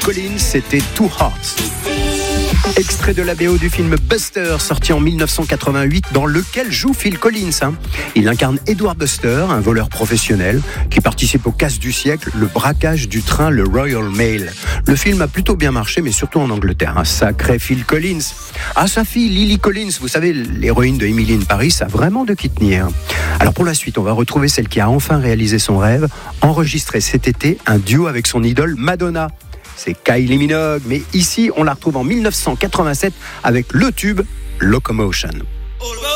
Collins, c'était Two Hearts. Extrait de la BO du film Buster, sorti en 1988, dans lequel joue Phil Collins. Il incarne Edward Buster, un voleur professionnel qui participe au casse du siècle, le braquage du train, le Royal Mail. Le film a plutôt bien marché, mais surtout en Angleterre. Un sacré Phil Collins. Ah, sa fille Lily Collins, vous savez, l'héroïne de Emily in Paris, a vraiment de qui tenir. Alors pour la suite, on va retrouver celle qui a enfin réalisé son rêve, enregistré cet été un duo avec son idole Madonna. C'est Kylie Minogue, mais ici on la retrouve en 1987 avec le tube Locomotion.